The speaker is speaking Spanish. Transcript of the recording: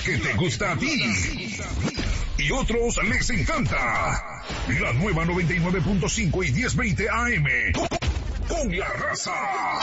que te gusta a ti y otros les encanta. La nueva 99.5 y 1020 AM. Con la raza.